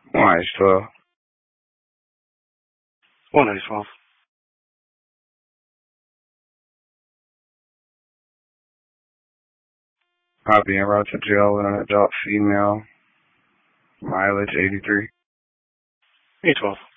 Why, 12. 1A12. Copy en route to jail with an adult female. Mileage 83. A12.